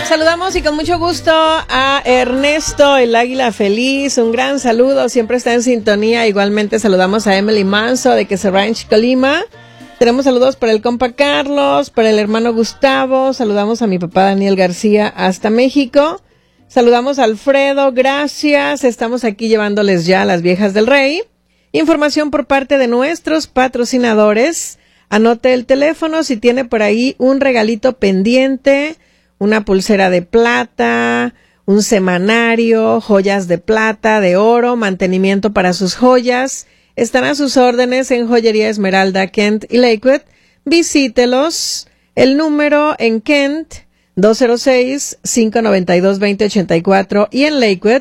Saludamos y con mucho gusto a Ernesto, el Águila Feliz. Un gran saludo, siempre está en sintonía. Igualmente saludamos a Emily Manso de Queso Ranch, Colima. Tenemos saludos para el compa Carlos, para el hermano Gustavo. Saludamos a mi papá Daniel García hasta México. Saludamos a Alfredo, gracias. Estamos aquí llevándoles ya a las viejas del rey. Información por parte de nuestros patrocinadores. Anote el teléfono si tiene por ahí un regalito pendiente, una pulsera de plata, un semanario, joyas de plata, de oro, mantenimiento para sus joyas. Están a sus órdenes en Joyería Esmeralda, Kent y Lakewood. Visítelos. El número en Kent, 206-592-2084 y en Lakewood,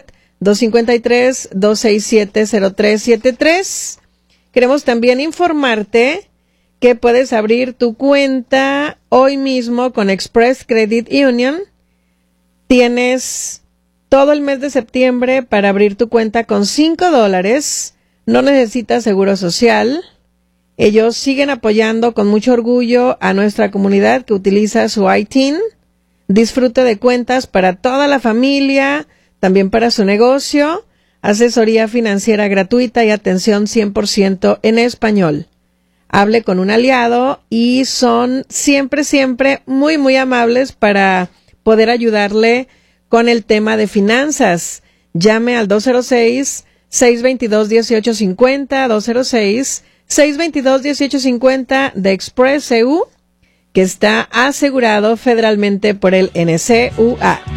253-267-0373. Queremos también informarte que puedes abrir tu cuenta hoy mismo con Express Credit Union. Tienes todo el mes de septiembre para abrir tu cuenta con $5. No necesitas seguro social. Ellos siguen apoyando con mucho orgullo a nuestra comunidad que utiliza su ITIN. Disfrute de cuentas para toda la familia, también para su negocio, asesoría financiera gratuita y atención 100% en español. Hable con un aliado y son siempre muy amables para poder ayudarle con el tema de finanzas. Llame al 206-622-1850, 206-622-1850 de Express EU, que está asegurado federalmente por el NCUA.